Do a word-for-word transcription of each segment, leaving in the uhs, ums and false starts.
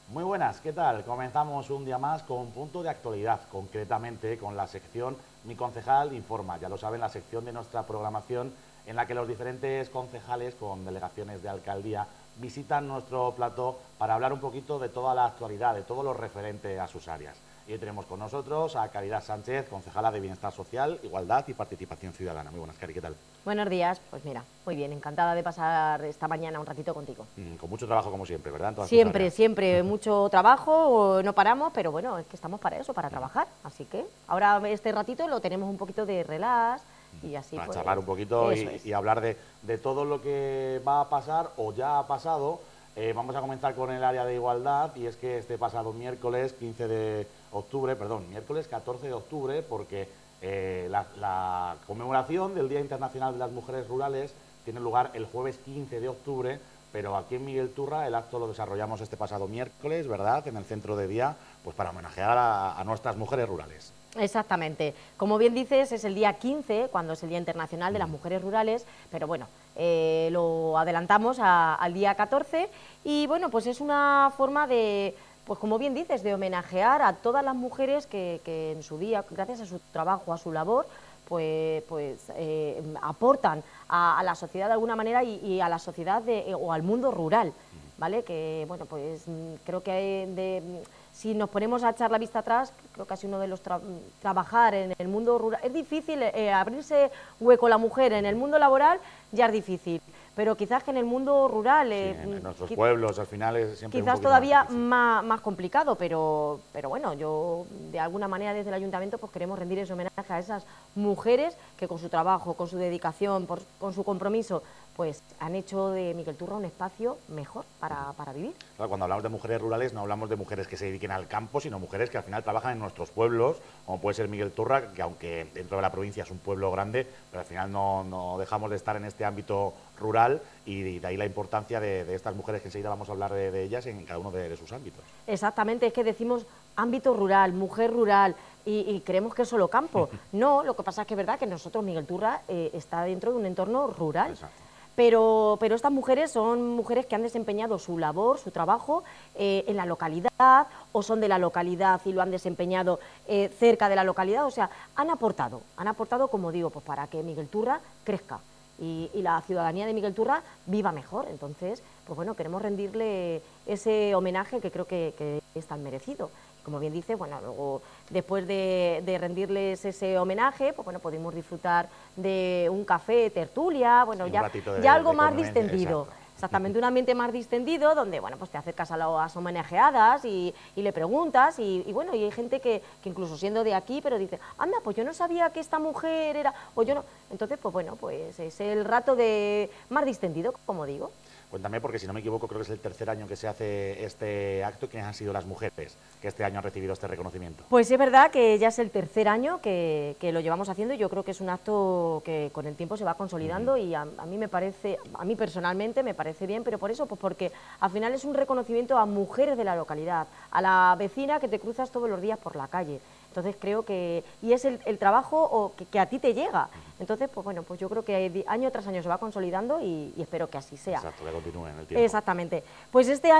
Muy buenas, ¿qué tal? Comenzamos un día más con punto de actualidad, concretamente con la sección Mi Concejal Informa. Ya lo saben, la sección de nuestra programación en la que los diferentes concejales con delegaciones de alcaldía visitan nuestro plató para hablar un poquito de toda la actualidad, de todo lo referente a sus áreas. Y hoy tenemos con nosotros a Caridad Sánchez, concejala de Bienestar Social, Igualdad y Participación Ciudadana. Muy buenas, Cari, ¿qué tal? Buenos días, pues mira, muy bien, encantada de pasar esta mañana un ratito contigo. Mm, con mucho trabajo como siempre, ¿verdad? En todas tus Siempre, áreas. siempre, mucho trabajo, no paramos, pero bueno, es que estamos para eso, para trabajar. Así que ahora este ratito lo tenemos un poquito de relax y así Para pues, charlar un poquito eso y, es. y hablar de, de todo lo que va a pasar o ya ha pasado. Eh, vamos a comenzar con el área de igualdad y es que este pasado miércoles quince de octubre, perdón, miércoles catorce de octubre, porque eh, la, la conmemoración del Día Internacional de las Mujeres Rurales tiene lugar el jueves quince de octubre, pero aquí en Miguel Turra el acto lo desarrollamos este pasado miércoles, ¿verdad?, en el centro de día, pues para homenajear a, a nuestras mujeres rurales. Exactamente. Como bien dices, es el día quince, cuando es el Día Internacional de las Mujeres Rurales, pero bueno, eh, lo adelantamos a, al día catorce y bueno, pues es una forma de, pues como bien dices, de homenajear a todas las mujeres que, que en su día, gracias a su trabajo, a su labor, pues, pues eh, aportan a, a la sociedad de alguna manera y, y a la sociedad de, o al mundo rural, ¿vale? Que bueno, pues creo que hay de, si nos ponemos a echar la vista atrás, creo que ha sido uno de los tra trabajar en el mundo rural. Es difícil eh, abrirse hueco la mujer en el mundo laboral, ya es difícil, pero quizás que en el mundo rural, Sí, eh, en, en nuestros qui pueblos al final es siempre un quizás poquito más todavía difícil. más, más complicado, pero, pero bueno, yo de alguna manera desde el ayuntamiento pues queremos rendir ese homenaje a esas mujeres que con su trabajo, con su dedicación, por, con su compromiso, pues han hecho de Miguel Turra un espacio mejor para, para vivir. Claro, cuando hablamos de mujeres rurales no hablamos de mujeres que se dediquen al campo, sino mujeres que al final trabajan en nuestros pueblos, como puede ser Miguel Turra, que aunque dentro de la provincia es un pueblo grande, pero al final no, no dejamos de estar en este ámbito rural y de ahí la importancia de, de estas mujeres que enseguida vamos a hablar de, de ellas en cada uno de, de sus ámbitos. Exactamente, es que decimos ámbito rural, mujer rural, y, y creemos que es solo campo. No, lo que pasa es que es verdad que nosotros, Miguel Turra, eh, está dentro de un entorno rural. Exacto. Pero, pero estas mujeres son mujeres que han desempeñado su labor, su trabajo eh, en la localidad, o son de la localidad y lo han desempeñado eh, cerca de la localidad, o sea, han aportado, han aportado, como digo, pues para que Miguel Turra crezca y, y la ciudadanía de Miguel Turra viva mejor. Entonces, pues bueno, queremos rendirle ese homenaje que creo que, que es tan merecido. Como bien dice, bueno, luego después de, de rendirles ese homenaje, pues bueno, podemos disfrutar de un café, tertulia, bueno, Sí, un ya, ratito de, ya algo de más convivencia, distendido. exacto. Exactamente, un ambiente más distendido donde, bueno, pues te acercas a las homenajeadas y, y le preguntas y, y, bueno, y hay gente que, que incluso siendo de aquí, pero dice, anda, pues yo no sabía que esta mujer era, o yo no. Entonces, pues bueno, pues es el rato de más distendido, como digo. Cuéntame, porque si no me equivoco, creo que es el tercer año que se hace este acto. ¿Quiénes han sido las mujeres que este año han recibido este reconocimiento? Pues es verdad que ya es el tercer año que, que lo llevamos haciendo y yo creo que es un acto que con el tiempo se va consolidando. Uh-huh. Y a, a mí me parece, a mí personalmente me parece bien, pero por eso, pues porque al final es un reconocimiento a mujeres de la localidad, a la vecina que te cruzas todos los días por la calle. Entonces creo que, y es el, el trabajo o que, que a ti te llega. Entonces, pues bueno, pues yo creo que año tras año se va consolidando y, y espero que así sea. Exacto, que continúe en el tiempo. Exactamente. Pues este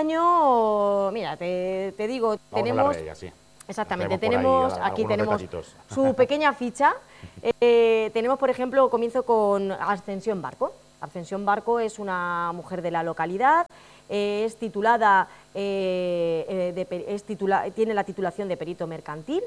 año, mira, te, te digo, Vamos tenemos... a hablar de ella, sí. Exactamente, tenemos, tenemos aquí tenemos detallitos. su pequeña ficha. Eh, tenemos, por ejemplo, comienzo con Ascensión Barco. Ascensión Barco es una mujer de la localidad, eh, es titulada, eh, de, es titula, tiene la titulación de perito mercantil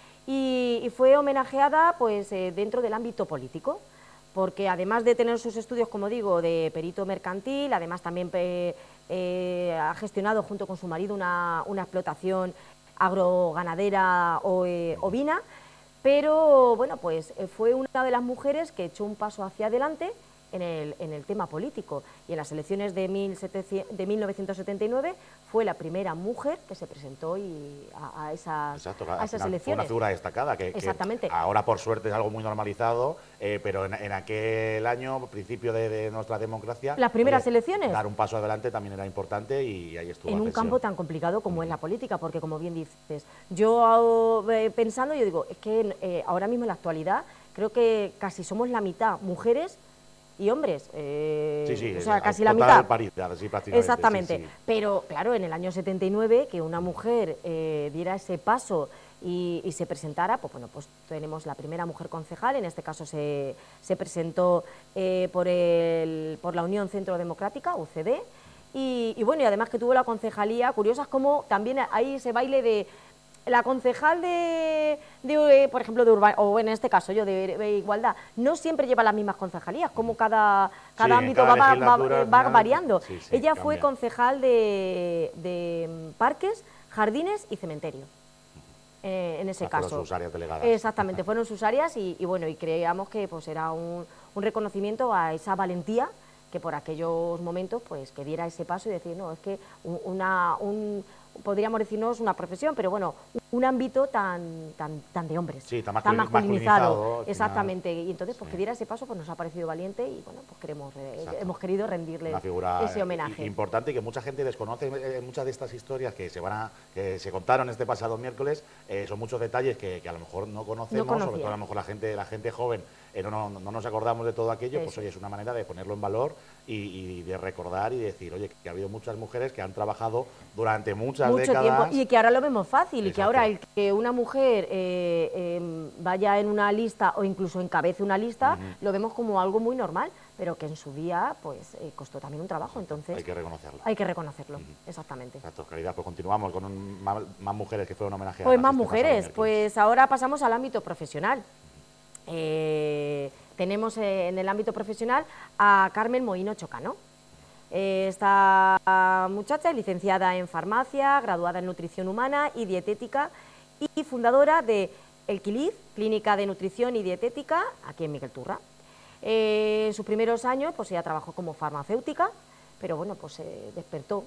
y, y fue homenajeada pues, eh, dentro del ámbito político, porque además de tener sus estudios, como digo, de perito mercantil, además también eh, eh, ha gestionado junto con su marido una, una explotación agroganadera o eh, ovina, pero bueno, pues eh, fue una de las mujeres que echó un paso hacia adelante en el, en el tema político y en las elecciones de, mil novecientos setenta y nueve fue la primera mujer que se presentó y a, a esas, Exacto, a esas elecciones. Fue una figura destacada, que, Exactamente. que ahora por suerte es algo muy normalizado, eh, pero en, en aquel año, principio de, de nuestra democracia, las primeras oye, elecciones, dar un paso adelante también era importante y ahí estuvo. En un campo tan complicado como es la política, porque como bien dices, yo eh, pensando, yo digo, es que eh, ahora mismo en la actualidad creo que casi somos la mitad mujeres y hombres, eh, sí, sí, o sea, casi la total mitad. paridad, sí, prácticamente. Exactamente, Sí, sí. pero claro, en el año setenta y nueve que una mujer eh, diera ese paso y, y se presentara, pues bueno, pues tenemos la primera mujer concejal, en este caso se, se presentó eh, por, el, por la Unión Centro Democrática, U C D, y, y bueno, y además que tuvo la concejalía, curiosas como también hay ese baile de la concejal de, de, por ejemplo, de Urban, o en este caso yo, de, de Igualdad, no siempre lleva las mismas concejalías, como cada, cada Sí, ámbito cada va, va, legislatura, al va final, variando. sí, sí, Ella cambia. fue concejal de, de parques, jardines y cementerio. Eh, en ese Las caso. fueron sus áreas delegadas. Exactamente, fueron sus áreas y, y bueno, y creíamos que pues era un, un reconocimiento a esa valentía que por aquellos momentos pues que diera ese paso y decir, no, es que una, un, podríamos decir, no es una profesión, pero bueno, un ámbito tan, tan, tan de hombres, sí, tan, tan masculinizado, masculinizado exactamente, y entonces pues sí. que diera ese paso pues nos ha parecido valiente y bueno, pues queremos, eh, hemos querido rendirle una figura ese homenaje. Importante y que mucha gente desconoce. Eh, muchas de estas historias que se van a, que se contaron este pasado miércoles eh, son muchos detalles que, que a lo mejor no conocemos, no sobre todo a lo mejor la gente, la gente joven eh, no, no, no nos acordamos de todo aquello, Eso. Pues oye, es una manera de ponerlo en valor y, y de recordar y decir, oye, que ha habido muchas mujeres que han trabajado durante muchas Mucho décadas. Tiempo, y que ahora lo vemos fácil, Exacto. Y que ahora el que una mujer eh, eh, vaya en una lista o incluso encabece una lista, uh-huh. Lo vemos como algo muy normal, pero que en su día pues eh, costó también un trabajo, entonces... Hay que reconocerlo. Hay que reconocerlo, uh-huh. Exactamente. Exacto, Caridad, pues continuamos con un, más, más mujeres que fueron homenajeadas. Pues más este mujeres, pues ahora pasamos al ámbito profesional. Eh, tenemos eh, en el ámbito profesional a Carmen Mohino Chocano. Eh, esta muchacha es licenciada en farmacia, graduada en nutrición humana y dietética y fundadora de El Quiliz, Clínica de Nutrición y Dietética, aquí en Miguel Turra. Eh, en sus primeros años pues ella trabajó como farmacéutica, pero bueno, pues se eh, despertó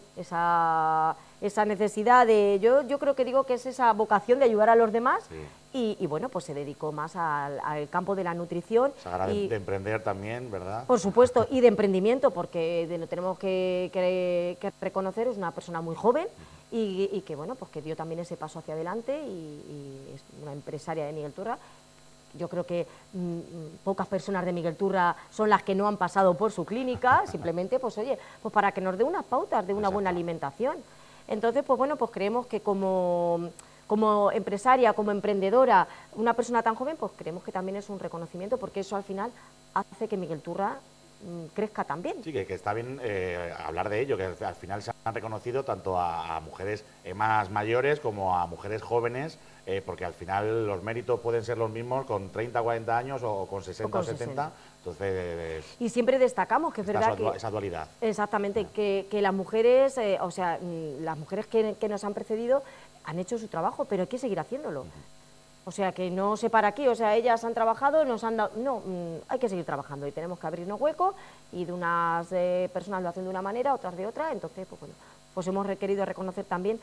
esa, esa necesidad de, yo, yo creo que digo que es esa vocación de ayudar a los demás, sí. y, y bueno, pues se dedicó más al, al campo de la nutrición. O sea, y, de emprender también, ¿verdad? Por supuesto, y de emprendimiento, porque de, lo tenemos que, que, que reconocer, es una persona muy joven y, y que bueno, pues que dio también ese paso hacia adelante y, y es una empresaria de Miguel Turra. Yo creo que mmm, pocas personas de Miguel Turra son las que no han pasado por su clínica, simplemente, pues oye, pues para que nos dé unas pautas de una Exacto. Buena alimentación. Entonces, pues bueno, pues creemos que como, como empresaria, como emprendedora, una persona tan joven, pues creemos que también es un reconocimiento, porque eso al final hace que Miguel Turra mmm, crezca también. Sí, que, que está bien eh, hablar de ello, que al final se han reconocido tanto a, a mujeres eh, más mayores como a mujeres jóvenes, Eh, porque al final los méritos pueden ser los mismos con treinta, cuarenta años o con sesenta o, con o setenta. sesenta. Entonces, y siempre destacamos que es verdad esa, que... Esa dualidad. Exactamente, que, que las mujeres, eh, o sea, las mujeres que, que nos han precedido han hecho su trabajo, pero hay que seguir haciéndolo. Uh-huh. O sea, que no se para aquí, o sea, ellas han trabajado, nos han dado... No, mmm, hay que seguir trabajando y tenemos que abrirnos huecos y de unas eh, personas lo hacen de una manera, otras de otra, entonces, pues bueno... pues hemos querido reconocer también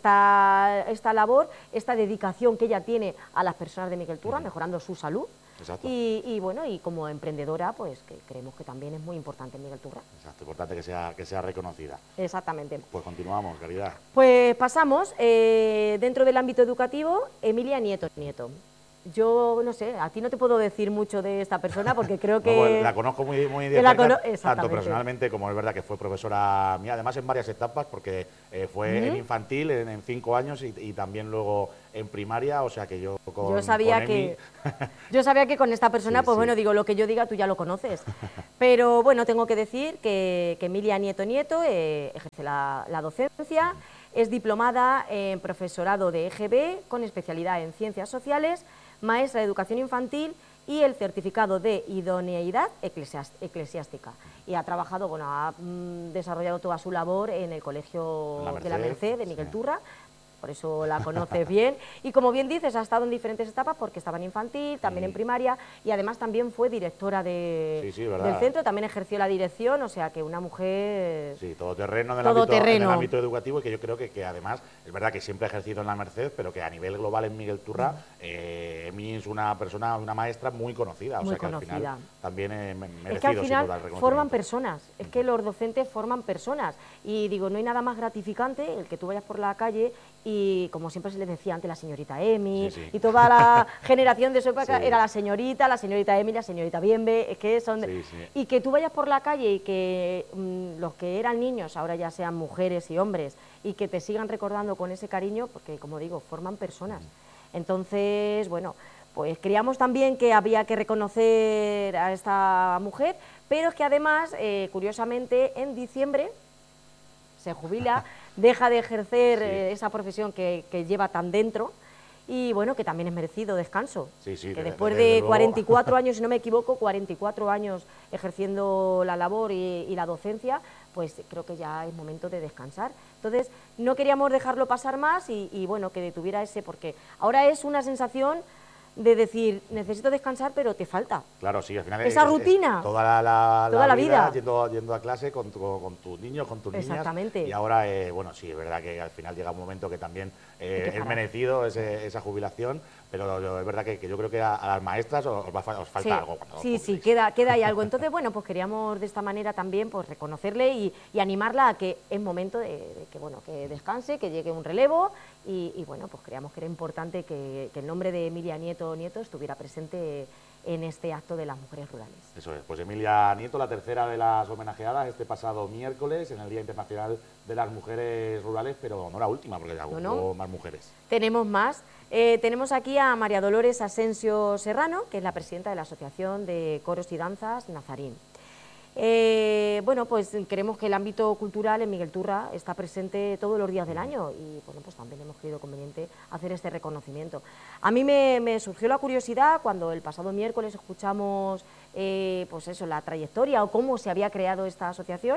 esta, esta labor, esta dedicación que ella tiene a las personas de Miguel Turra, uh-huh. mejorando su salud. Exacto. Y, y bueno, y como emprendedora, pues que creemos que también es muy importante en Miguel Turra. Exacto, importante que sea, que sea reconocida. Exactamente. Pues continuamos, Caridad. Pues pasamos, eh, dentro del ámbito educativo, Emilia Nieto Nieto. Yo, no sé, a ti no te puedo decir mucho de esta persona porque creo que... No, pues la conozco muy, muy de cerca, tanto personalmente como es verdad que fue profesora mía, además en varias etapas, porque eh, fue uh-huh. en infantil, en, en cinco años y, y también luego en primaria, o sea que yo con Yo sabía, con que, yo sabía que con esta persona, sí, pues sí. bueno, digo, lo que yo diga tú ya lo conoces. Pero bueno, tengo que decir que, que Emilia Nieto Nieto eh, ejerce la, la docencia, es diplomada en profesorado de E G B con especialidad en ciencias sociales, maestra de educación infantil y el certificado de idoneidad eclesiástica. Y ha trabajado, bueno, ha mm, desarrollado toda su labor en el Colegio la Merced, de la Merced de Miguel sí. Turra, por eso la conoces bien. Y como bien dices, ha estado en diferentes etapas porque estaba en infantil, también sí. en primaria y además también fue directora de, sí, sí, del centro, también ejerció la dirección, o sea que una mujer... Sí, todoterreno en el, todo ámbito, terreno. en el ámbito educativo y que yo creo que, que además, es verdad que siempre ha ejercido en la Merced, pero que a nivel global en Miguel Turra, eh, Emi es una persona, una maestra muy conocida, o muy sea que conocida. al final también he merecido es que al final forman personas, es que los docentes forman personas y digo, no hay nada más gratificante el que tú vayas por la calle y y como siempre se le decía antes la señorita Emi, sí, sí. y toda la generación de su época Sí. era la señorita, la señorita Emi, la señorita Bienve, es que son... de- Sí, sí. Y que tú vayas por la calle y que mm, los que eran niños ahora ya sean mujeres y hombres y que te sigan recordando con ese cariño, porque como digo, forman personas. Entonces, bueno, pues creíamos también que había que reconocer a esta mujer, pero es que además, eh, curiosamente, en diciembre se jubila, deja de ejercer Sí. eh, esa profesión que, que lleva tan dentro y bueno, que también es merecido descanso. Sí, sí, que de- después desde de luego. cuarenta y cuatro años, si no me equivoco, cuarenta y cuatro años ejerciendo la labor y, y la docencia, pues creo que ya es momento de descansar. Entonces, no queríamos dejarlo pasar más y, y bueno, que detuviera ese, porque ahora es una sensación de decir, necesito descansar, pero te falta. Claro, sí, al final Esa es, es rutina. toda la, la- Toda la vida, vida. Yendo, yendo a clase con, tu- con tus niños, con tus niñas. Exactamente. Y ahora, eh, bueno, sí, es verdad que al final llega un momento que también eh, Hay que es parar. merecido ese- esa jubilación, pero yo- es verdad que, que yo creo que a, a las maestras os, os va a fa- os falta Sí, algo. Cuando os sí, sí, jubiléis. queda, queda ahí algo. Entonces, bueno, pues queríamos de esta manera también pues reconocerle y, y animarla a que es momento de, de que, bueno, que descanse, que llegue un relevo y, y, bueno, pues creíamos que era importante que, que el nombre de Emilia Nieto Nieto estuviera presente en este acto de las mujeres rurales. Eso es, pues Emilia Nieto, la tercera de las homenajeadas este pasado miércoles en el Día Internacional de las Mujeres Rurales, pero no la última, porque ya No, hubo no. más mujeres. Tenemos más. Eh, tenemos aquí a María Dolores Asensio Serrano, que es la presidenta de la Asociación de Coros y Danzas Nazarín. Eh, bueno, pues queremos que el ámbito cultural en Miguel Turra está presente todos los días del año y bueno, pues también hemos creído conveniente hacer este reconocimiento. A mí me, me surgió la curiosidad cuando el pasado miércoles escuchamos eh, pues eso, la trayectoria o cómo se había creado esta asociación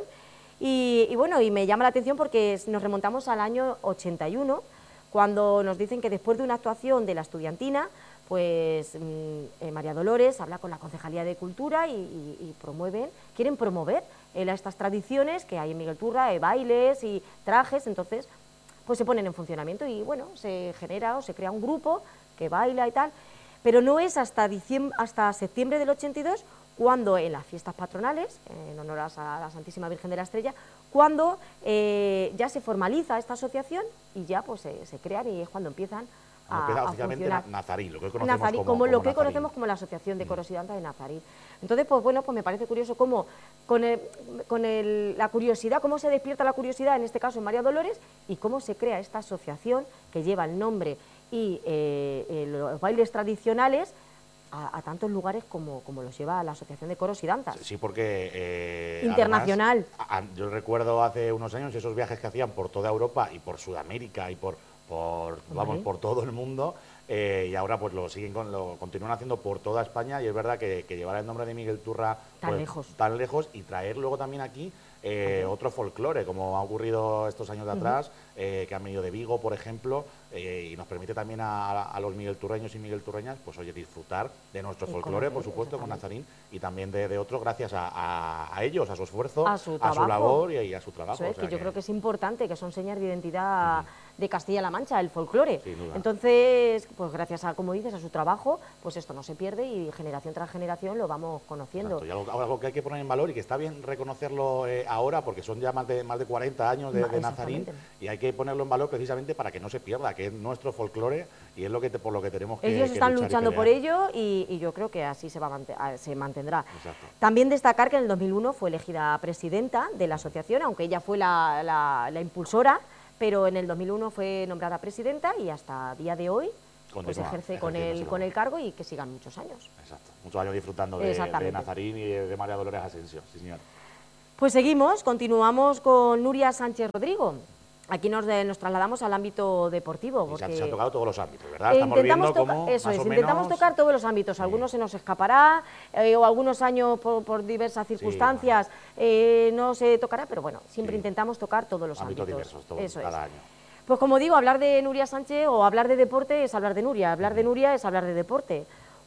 y, y bueno, y me llama la atención porque nos remontamos al año ochenta y uno, cuando nos dicen que después de una actuación de la estudiantina, pues mm, eh, María Dolores habla con la Concejalía de Cultura y, y- y promueven, quieren promover eh, estas tradiciones que hay en Miguel Turra, eh, bailes y trajes, entonces pues se ponen en funcionamiento y bueno, se genera o se crea un grupo que baila y tal, pero no es hasta, diciembre, hasta septiembre del ochenta y dos cuando en las fiestas patronales, en honor a la Santísima Virgen de la Estrella, cuando eh, ya se formaliza esta asociación y ya pues se, se crean y es cuando empiezan a, Empieza a oficialmente funcionar. Na- Nazarín, lo que hoy conocemos Nazarí, como, como lo como que Nazarín. conocemos como la Asociación de Coros y Danzas de Nazarí. Entonces, pues bueno, pues me parece curioso cómo, con, el- con el- la curiosidad, cómo se despierta la curiosidad, en este caso en María Dolores, y cómo se crea esta asociación que lleva el nombre y eh, eh, los bailes tradicionales a, a tantos lugares como, como los lleva la Asociación de Coros y Danzas. Sí, porque... eh, Internacional. además, a- a- yo recuerdo hace unos años esos viajes que hacían por toda Europa y por Sudamérica y por, por vamos, por todo el mundo, eh, y ahora pues lo siguen con, lo continúan haciendo por toda España, y es verdad que, que llevar el nombre de Miguel Turra Tan pues, lejos. tan lejos y traer luego también aquí eh, otro folclore, como ha ocurrido estos años de atrás, eh, que han venido de Vigo, por ejemplo, eh, y nos permite también a, a los miguelturreños y miguelturreñas, pues oye, disfrutar de nuestro Y folclore, por conocer, supuesto, con exactamente. Nazarín, y también de, de otros, gracias a, a- a ellos, a su esfuerzo, A su trabajo. labor y, y a su trabajo. Eso es, o sea que yo creo que es importante, que son señas de identidad de Castilla-La Mancha, el folclore. Sin duda. Entonces, pues gracias a, como dices, a su trabajo, pues esto no se pierde y generación tras generación lo vamos conociendo. Exacto, y algo, algo que hay que poner en valor y que está bien reconocerlo eh, ahora, porque son ya más de, más de cuarenta años de, Ma- de Nazarín, exactamente. y hay que ponerlo en valor precisamente para que no se pierda, que es nuestro folclore y es lo que te- por lo que tenemos que Ellos que están luchar y luchando por pelear. ello y, y yo creo que así se, va a mante- a- se mantendrá. Exacto. También destacar que en el dos mil uno fue elegida presidenta de la asociación, aunque ella fue la, la- la impulsora, pero en el dos mil uno fue nombrada presidenta y hasta día de hoy pues Continúa ejerce con el, ejerciéndoselo. con el cargo y que sigan muchos años. Exacto. Muchos años disfrutando de, de Exactamente. Nazarín y de, de María Dolores Asensio. Sí, señor. Pues seguimos, continuamos con Nuria Sánchez Rodrigo. Aquí nos, de- nos trasladamos al ámbito deportivo. Y se, Porque se han tocado todos los ámbitos, ¿verdad? Eh, Estamos intentamos viendo toca- cómo, eso más es, o intentamos menos, tocar todos los ámbitos, Sí. algunos se nos escapará, eh, o algunos años por, por diversas circunstancias eh, no se tocará, pero bueno, siempre Sí. intentamos tocar todos los ámbitos ámbitos. diversos, todos, Eso cada es. año. Pues como digo, hablar de Nuria Sánchez o hablar de deporte es hablar de Nuria, hablar de Nuria es hablar de deporte.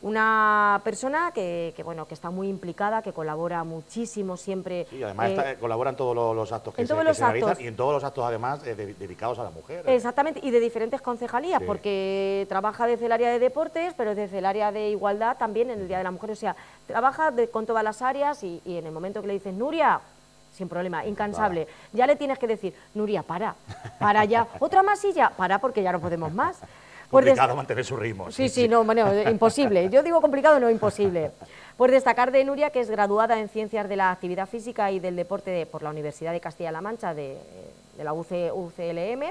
Una persona que, que, bueno, que está muy implicada, que colabora muchísimo siempre. Sí, además eh, está- eh, colaboran todos los, los actos que en se, todos que los se realizan actos. y en todos los actos además eh, de- dedicados a la mujer. Exactamente, y de diferentes concejalías, Sí. porque trabaja desde el área de deportes, pero desde el área de igualdad también en el Día de la Mujer, o sea, trabaja de- con todas las áreas y, y en el momento que le dices, Nuria, sin problema, incansable. Vale. Ya le tienes que decir, Nuria, para, para ya, otra masilla, para porque ya no podemos más. Complicado pues mantener su ritmo. Sí, sí, sí, no, bueno, imposible. Yo digo complicado, no imposible. Pues destacar de Nuria, que es graduada en Ciencias de la Actividad Física y del Deporte de, por la Universidad de Castilla-La Mancha, de, de la U C L M,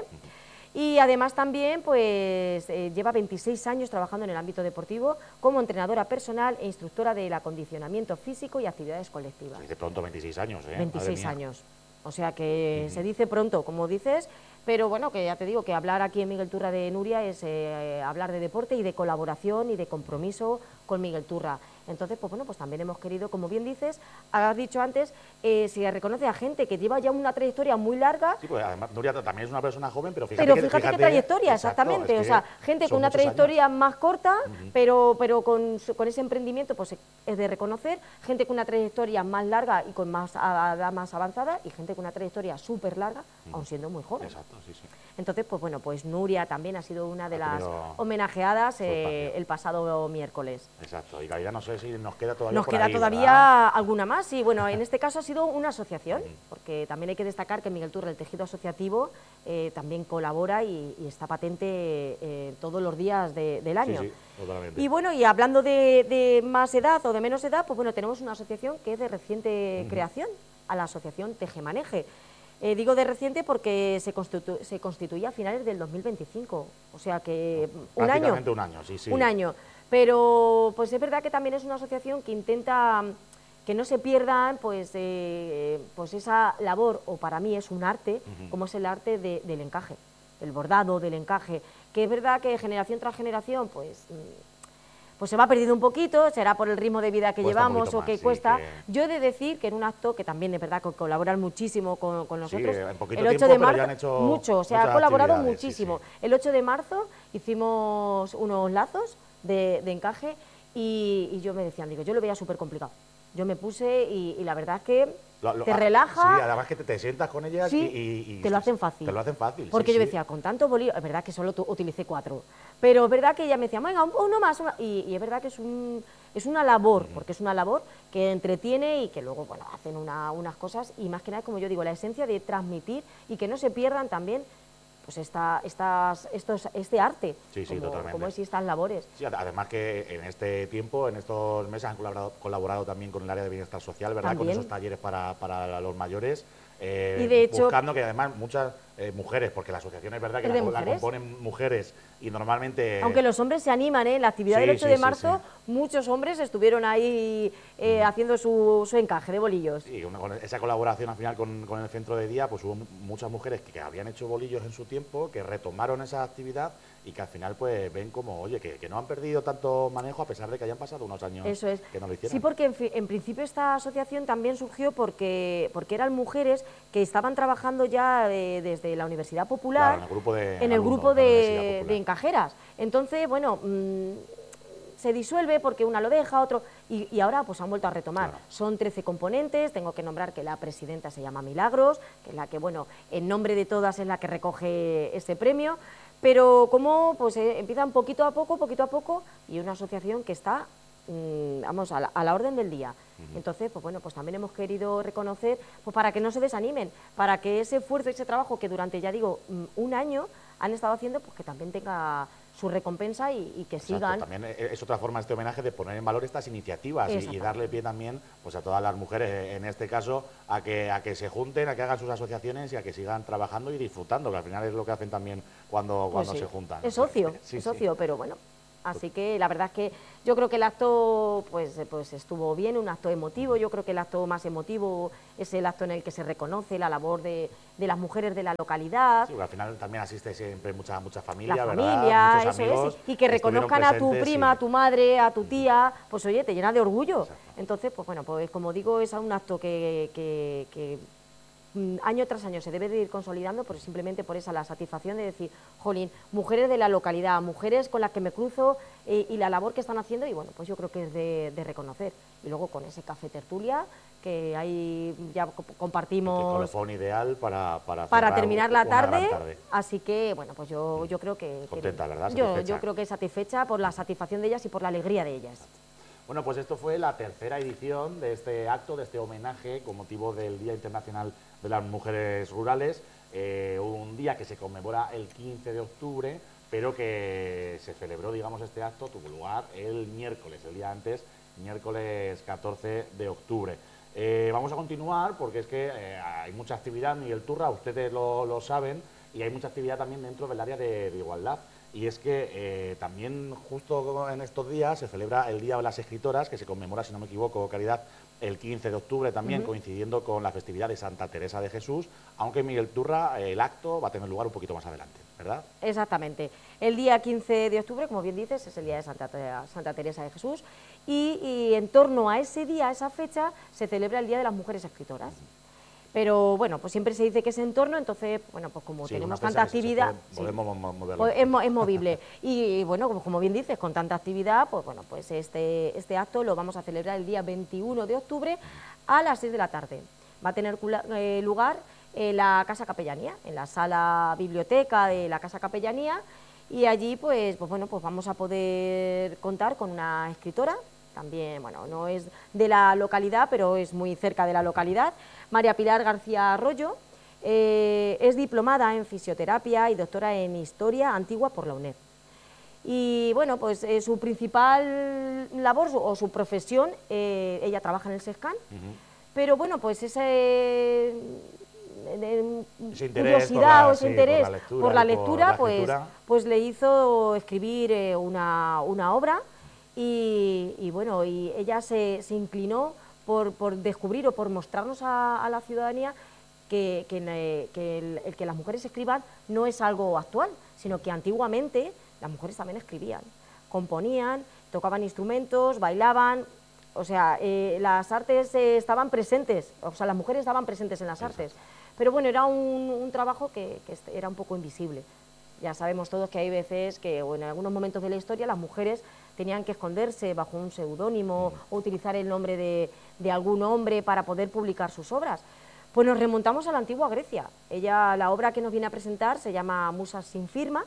y además también pues eh, lleva veintiséis años trabajando en el ámbito deportivo como entrenadora personal e instructora del acondicionamiento físico y actividades colectivas. Y de pronto veintiséis años, ¿eh? veintiséis años. O sea que uh-huh. se dice pronto, como dices, pero bueno, que ya te digo que hablar aquí en Miguel Turra de Nuria es eh, hablar de deporte y de colaboración y de compromiso con Miguel Turra. Entonces, pues bueno, pues también hemos querido, como bien dices, has dicho antes, eh, se reconoce a gente que lleva ya una trayectoria muy larga. Sí, pues además Nuria también es una persona joven, pero fíjate, pero que, fíjate, fíjate qué trayectoria, exacto, exactamente. Es que o sea, gente con una trayectoria años. más corta, uh-huh. pero, pero con, con ese emprendimiento pues es de reconocer, gente con una trayectoria más larga y con más edad más avanzada, y gente con una trayectoria súper larga, uh-huh. aun siendo muy joven. Exacto, sí, sí. Entonces, pues bueno, pues Nuria también ha sido una de las homenajeadas eh, el pasado miércoles. Exacto, y ya no sé si nos queda todavía Nos por queda ahí, todavía ¿verdad? alguna más, sí, bueno, en este caso ha sido una asociación, porque también hay que destacar que Miguel Turra, el tejido asociativo, eh, también colabora y, y está patente eh, todos los días de, del año. Sí, sí, totalmente. Y bueno, y hablando de, de más edad o de menos edad, pues bueno, tenemos una asociación que es de reciente uh-huh. creación, a la asociación Tejemaneje. Eh, digo de reciente porque se, constitu se constituye a finales del dos mil veinticinco, o sea que un año. un año, sí, sí. Un año, pero pues es verdad que también es una asociación que intenta que no se pierdan pues, eh, pues esa labor, o para mí es un arte, uh-huh. como es el arte de, del encaje, del bordado, del encaje, que es verdad que generación tras generación pues... pues se va perdiendo un poquito, será por el ritmo de vida que cuesta llevamos o más, que sí, cuesta. Que... Yo he de decir que en un acto que también es verdad que colaboran muchísimo con, con nosotros, sí, en poquito el ocho tiempo, de marzo, ya han hecho mucho, se ha colaborado muchísimo. Sí, sí. El ocho de marzo hicimos unos lazos de, de encaje y, y yo me decían, digo, yo lo veía súper complicado. Yo me puse y, y la verdad es que lo, lo, te relaja. Sí, además que te, te sientas con ellas sí, y, y, y... te lo hacen fácil. Te lo hacen fácil, Porque sí, yo sí. decía, con tantos bolillos, es verdad que solo utilicé cuatro, pero es verdad que ella me decía, venga, uno más, una... Y, y es verdad que es, un, es una labor, uh-huh. porque es una labor que entretiene y que luego, bueno, hacen una, unas cosas y más que nada, como yo digo, la esencia de transmitir y que no se pierdan también pues esta, estas, estos, este arte, sí, sí, como, totalmente. como es estas labores. Sí, además que en este tiempo, en estos meses han colaborado, colaborado también con el área de bienestar social, ¿verdad? También. Con esos talleres para, para los mayores, eh, y de hecho, buscando que además muchas eh, mujeres, porque la asociación es verdad que la, la componen mujeres y normalmente... Aunque los hombres se animan, ¿eh? En la actividad sí, del ocho sí, de marzo, sí, sí. muchos hombres estuvieron ahí eh, mm. haciendo su, su encaje de bolillos. Sí, una, con esa colaboración al final con, con el centro de día, pues hubo muchas mujeres que, que habían hecho bolillos en su tiempo, que retomaron esa actividad y que al final pues ven como, oye, que, que no han perdido tanto manejo a pesar de que hayan pasado unos años Eso es. que no lo hicieron. Sí, porque en, en principio esta asociación también surgió porque, porque eran mujeres que estaban trabajando ya de, desde la Universidad Popular, claro, en el grupo de, en el grupo de, de encajeras. Entonces, bueno, mmm, se disuelve porque una lo deja, otro, y, y ahora pues han vuelto a retomar. Claro. Son trece componentes, tengo que nombrar que la presidenta se llama Milagros, que es la que, bueno, en nombre de todas es la que recoge este premio, pero como pues eh, empiezan poquito a poco, poquito a poco, y una asociación que está, mmm, vamos, a la, a la orden del día. Uh-huh. Entonces, pues bueno, pues también hemos querido reconocer, pues para que no se desanimen, para que ese esfuerzo, ese trabajo que durante, ya digo, un año han estado haciendo, pues que también tenga su recompensa y, y que Exacto, sigan. También es otra forma este homenaje de poner en valor estas iniciativas y, y darle pie también pues a todas las mujeres, en este caso, a que, a que se junten, a que hagan sus asociaciones y a que sigan trabajando y disfrutando, que al final es lo que hacen también cuando, cuando pues sí. se juntan. Es socio, sí, es socio, sí. pero bueno. Así que la verdad es que yo creo que el acto pues, pues estuvo bien, un acto emotivo. Yo creo que el acto más emotivo es el acto en el que se reconoce la labor de, de las mujeres de la localidad. Sí, porque al final también asiste siempre mucha, mucha familia, la ¿verdad? familia, Muchos eso amigos es, y que reconozcan a tu prima, y... a tu madre, a tu tía, pues oye, te llena de orgullo. Exacto. Entonces, pues bueno, pues como digo, es un acto que... que, que año tras año se debe de ir consolidando, por, simplemente por esa la satisfacción de decir, jolín, mujeres de la localidad, mujeres con las que me cruzo eh, y la labor que están haciendo, y bueno, pues yo creo que es de, de reconocer. Y luego con ese café tertulia, que ahí ya compartimos... El colofón ideal para, para, para terminar la tarde, tarde, así que, bueno, pues yo, yo creo que... Contenta, que, ¿verdad? Yo, yo creo que satisfecha por la satisfacción de ellas y por la alegría de ellas. Bueno, pues esto fue la tercera edición de este acto, de este homenaje con motivo del Día Internacional de las Mujeres Rurales, eh, un día que se conmemora el quince de octubre, pero que se celebró, digamos, este acto tuvo lugar el miércoles, el día antes, miércoles catorce de octubre. Eh, vamos a continuar porque es que eh, hay mucha actividad, Miguel Turra, ustedes lo, lo saben, y hay mucha actividad también dentro del área de, de igualdad. Y es que eh, también justo en estos días se celebra el Día de las Escritoras, que se conmemora, si no me equivoco, Caridad, el quince de octubre también, uh-huh. coincidiendo con la festividad de Santa Teresa de Jesús, aunque Miguel Turra, el acto va a tener lugar un poquito más adelante, ¿verdad? Exactamente. El día quince de octubre, como bien dices, es el día de Santa, Santa Teresa de Jesús, y, y en torno a ese día, a esa fecha, se celebra el Día de las Mujeres Escritoras. Uh-huh. Pero bueno, pues siempre se dice que es en torno, entonces, bueno, pues como sí, tenemos tanta actividad, puede, podemos sí, moverlo. Es, es movible. Y bueno, como, como bien dices, con tanta actividad, pues bueno, pues este, este acto lo vamos a celebrar el día veintiuno de octubre a las seis de la tarde. Va a tener eh, lugar en la Casa Capellanía, en la sala biblioteca de la Casa Capellanía, y allí pues, pues bueno, pues vamos a poder contar con una escritora, también, bueno, no es de la localidad, pero es muy cerca de la localidad, María Pilar García Arroyo, eh, es diplomada en fisioterapia y doctora en historia antigua por la UNED. Y bueno, pues eh, su principal labor o su profesión, eh, ella trabaja en el SESCAN, uh-huh. pero bueno, pues ese, eh, ese curiosidad o ese sí, interés por la lectura, por la lectura, por la pues, pues le hizo escribir eh, una, una obra. Y, y bueno, y ella se, se inclinó por, por descubrir o por mostrarnos a, a la ciudadanía que, que, que el, el que las mujeres escriban no es algo actual, sino que antiguamente las mujeres también escribían, componían, tocaban instrumentos, bailaban, o sea, eh, las artes eh, estaban presentes, o sea, las mujeres estaban presentes en las Exacto. artes, pero bueno, era un, un trabajo que, que era un poco invisible. Ya sabemos todos que hay veces que, o en algunos momentos de la historia, las mujeres tenían que esconderse bajo un seudónimo mm. o utilizar el nombre de, de algún hombre para poder publicar sus obras. Pues nos remontamos a la antigua Grecia. Ella, la obra que nos viene a presentar se llama Musas sin firma,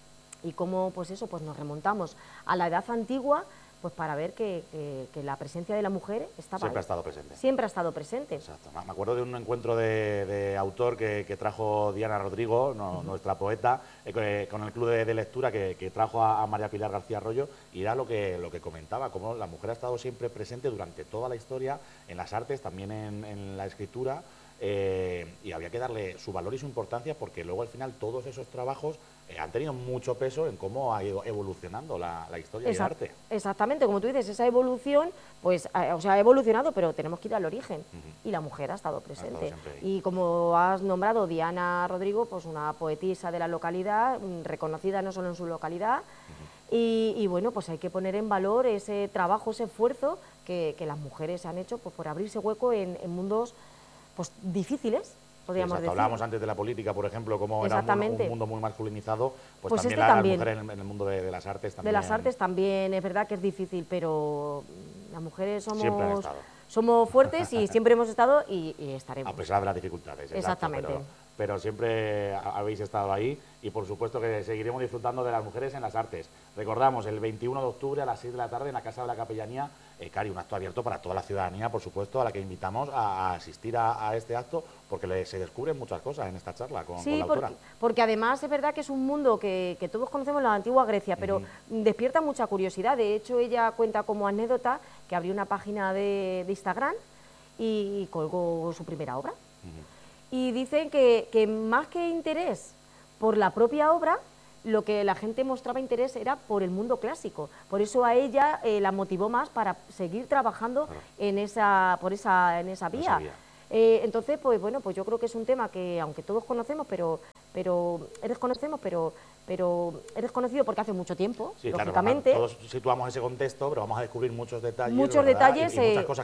y cómo, pues eso, pues nos remontamos a la edad antigua, pues para ver que, que, que la presencia de la mujer estaba siempre ahí. ha estado presente. Siempre ha estado presente. Exacto. Me acuerdo de un encuentro de, de autor que, que trajo Diana Rodrigo, no, uh-huh. nuestra poeta, eh, con el club de, de lectura que, que trajo a, a María Pilar García Arroyo, y era lo que, lo que comentaba, cómo la mujer ha estado siempre presente durante toda la historia, en las artes, también en, en la escritura, eh, y había que darle su valor y su importancia, porque luego al final todos esos trabajos eh, han tenido mucho peso en cómo ha ido evolucionando la, la historia Exact, y el arte. Exactamente, como tú dices, esa evolución, pues, eh, o sea, ha evolucionado, pero tenemos que ir al origen, uh-huh. y la mujer ha estado presente. Ha estado y como has nombrado, Diana Rodrigo, pues una poetisa de la localidad, reconocida no solo en su localidad, uh-huh. y, y bueno, pues hay que poner en valor ese trabajo, ese esfuerzo que, que las mujeres han hecho, pues, por abrirse hueco en, en mundos, pues, difíciles. Podríamos decir. Hablábamos antes de la política, por ejemplo, cómo era un, un mundo muy masculinizado, pues, pues también, este la, también la mujer en, en el mundo de, de las artes también. De las artes también, es verdad que es difícil, pero las mujeres somos, estado. somos fuertes y siempre hemos estado y, y estaremos. A pesar de las dificultades. Exactamente. Exacto, pero, pero siempre habéis estado ahí y por supuesto que seguiremos disfrutando de las mujeres en las artes. Recordamos, el veintiuno de octubre a las seis de la tarde en la Casa de la Capellanía, eh, Cari, un acto abierto para toda la ciudadanía, por supuesto, a la que invitamos a, a asistir a, a este acto, porque le, se descubren muchas cosas en esta charla con, sí, con la autora. Porque, porque además es verdad que es un mundo que, que todos conocemos en la antigua Grecia, pero uh-huh. despierta mucha curiosidad. De hecho, ella cuenta como anécdota que abrió una página de, de Instagram y, y colgó su primera obra. Uh-huh. Y dicen que, que más que interés por la propia obra, lo que la gente mostraba interés era por el mundo clásico. Por eso a ella eh, la motivó más para seguir trabajando claro. en esa, por esa, en esa vía. vía. Eh, entonces, pues bueno, pues yo creo que es un tema que, aunque todos conocemos, pero, pero eres conocemos, pero, pero eres conocido porque hace mucho tiempo, sí, lógicamente. Claro, todos situamos ese contexto, pero vamos a descubrir muchos detalles. Muchos ¿verdad? detalles. Y, y muchas eh, cosas